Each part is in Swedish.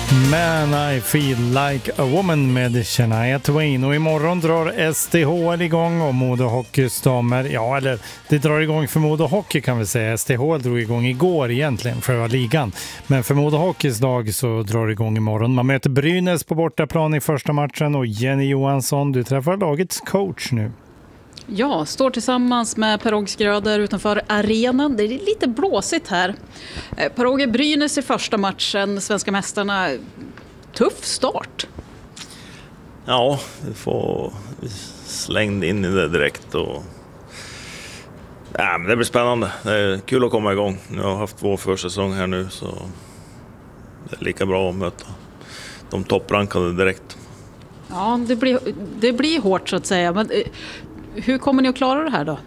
Man I feel like a woman med Shania Twain. Och imorgon drar STHL igång och Modo Hockeys damer. Ja, eller det drar igång för Modo Hockey kan vi säga. STHL drog igång igår egentligen för ligan. Men för Modo Hockeys dag så drar det igång imorgon. Man möter Brynäs på bortaplan i första matchen. Och Jenny Johansson, du träffar lagets coach nu. Ja, står tillsammans med Per-Åge Skröder utanför arenan. Det är lite blåsigt här. Per-Åge, Brynäs i första matchen, svenska mästarna. Tuff start. Ja, vi slängde in i det direkt. Men det blir spännande. Det är kul att komma igång. Jag har haft 2 försäsong här nu, så det är lika bra att möta de topprankade direkt. Ja, det blir hårt så att säga. Men hur kommer ni att klara det här då?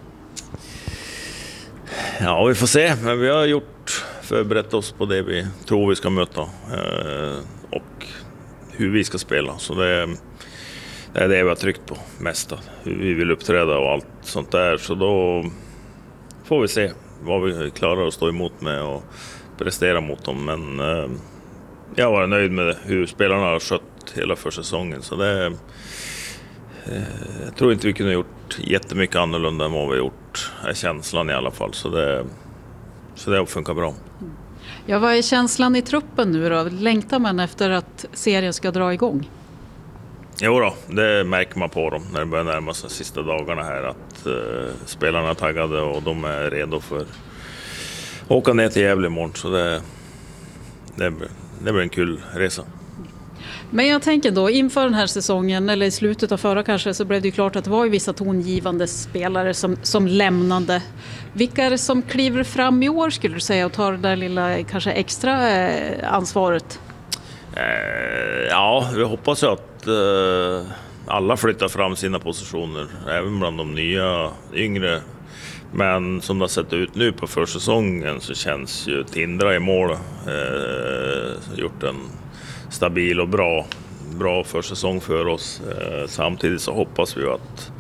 Ja, vi får se. Men vi har förberett oss på det vi tror vi ska möta och hur vi ska spela. Så det är det vi har tryckt på mest. Hur vi vill uppträda och allt sånt där. Så då får vi se vad vi klarar att stå emot med och prestera mot dem. Men jag var nöjd med hur spelarna har skött hela försäsongen. Så jag tror inte vi kunde gjort jättemycket annorlunda än vad vi har gjort. Är känslan i alla fall. Så det funkar bra. Ja, vad är känslan i truppen nu då? Längtar man efter att serien ska dra igång? Jo då, det märker man på dem när det börjar närma sig sista dagarna här. Att spelarna är taggade och de är redo för att åka ner till Gävle imorgon. Så det blir en kul resa. Men jag tänker då, inför den här säsongen, eller i slutet av förra kanske, så blev det ju klart att det var ju vissa tongivande spelare som lämnade. Vilka är det som kliver fram i år skulle du säga och tar det där lilla kanske extra ansvaret? Ja, vi hoppas ju att alla flyttar fram sina positioner, även bland de nya, yngre. Men som det har sett ut nu på försäsongen så känns ju Tindra i mål. Gjort en stabil och bra försäsong för oss. Samtidigt så hoppas vi att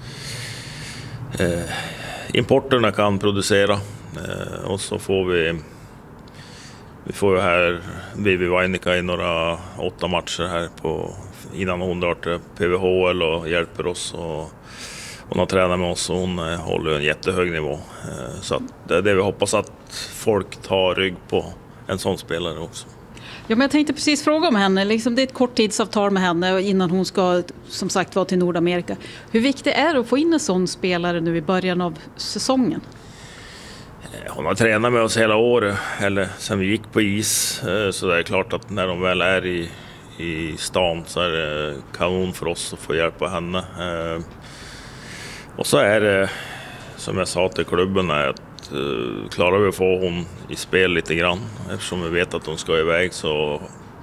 importerna kan producera. Och så får vi får ju här Vivi Vainika i några 8 matcher här innan hon drar till PVHL och hjälper oss. Och hon har tränat med oss och hon håller en jättehög nivå. Så att det är det vi hoppas, att folk tar rygg på en sån spelare också. Ja, men jag tänkte precis fråga om henne. Liksom, det är ett korttidsavtal med henne innan hon ska som sagt vara till Nordamerika. Hur viktigt är det att få in en sån spelare nu i början av säsongen? Hon har tränat med oss hela året, eller sen vi gick på is. Så det är klart att när de väl är i stan så är det kanon för oss att få hjälpa henne. Och så är det, som jag sa till klubben, att klarar vi att få hon i spel lite grann, eftersom vi vet att hon ska iväg, så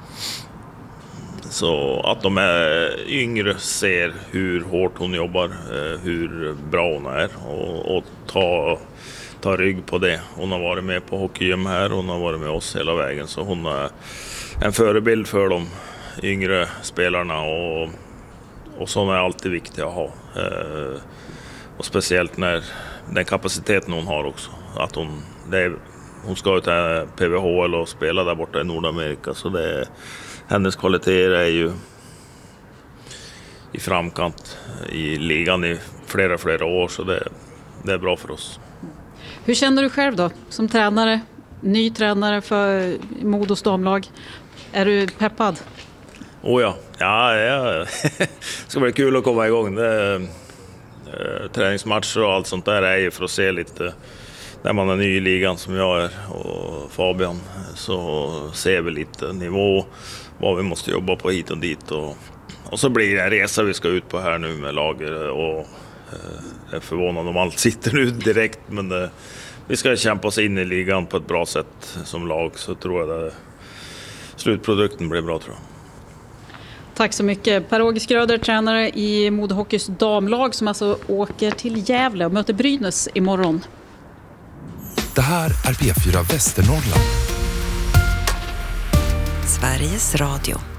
att de är yngre ser hur hårt hon jobbar, hur bra hon är, och ta rygg på det. Hon har varit med på hockeygym här, hon har varit med oss hela vägen, så hon är en förebild för de yngre spelarna, och sådana är alltid viktiga att ha. Och speciellt när den kapaciteten hon har också. Att hon ska ju till PVHL och spela där borta i Nordamerika. Så hennes kvaliteter är ju i framkant i ligan i flera år. Så det är bra för oss. Hur känner du själv då som tränare? Ny tränare för Modos damlag. Är du peppad? Ja. Det ska bli kul att komma igång. Träningsmatcher och allt sånt där är ju för att se lite, när man är ny i ligan som jag är och Fabian, så ser vi lite nivå, vad vi måste jobba på hit och dit, och så blir det en resa vi ska ut på här nu med lager, och jag är förvånad om allt sitter nu direkt, men vi ska kämpa oss in i ligan på ett bra sätt som lag, så tror jag att slutprodukten blir bra, tror jag. Tack så mycket. Per-Åge Skröder, tränare i Modo Hockeys damlag, som alltså åker till Gävle och möter Brynäs imorgon. Det här är P4 Västernorrland. Sveriges Radio.